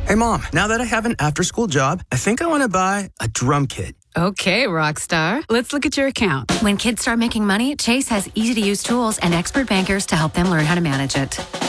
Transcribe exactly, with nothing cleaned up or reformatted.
Hey, Mom, now that I have an after-school job, I think I want to buy a drum kit. Okay, Rockstar. Let's look at your account. When kids start making money, Chase has easy-to-use tools and expert bankers to help them learn how to manage it.